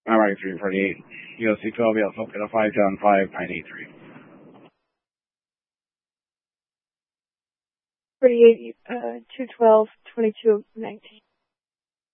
I'm right 348. USC 12, yeah, Falcon 575 983. 48, 212, 22, 19.